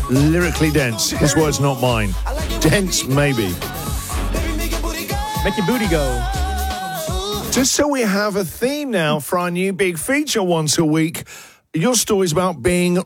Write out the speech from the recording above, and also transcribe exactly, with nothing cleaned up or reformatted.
Lyrically dense. His words, not mine. Dense, maybe. Make your booty go. Just so we have a theme now for our new big feature once a week. Your story's about being